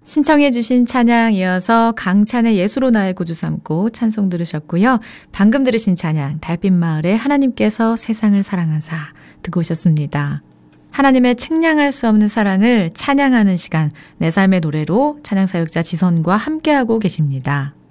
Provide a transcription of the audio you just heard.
신청해 주신 찬양 이어서 강찬의 예수로 나의 구주 삼고 찬송 들으셨고요. 방금 들으신 찬양 달빛마을의 하나님께서 세상을 사랑하사 듣고 오셨습니다. 하나님의 측량할 수 없는 사랑을 찬양하는 시간, 내 삶의 노래로 찬양사역자 지선과 함께하고 계십니다.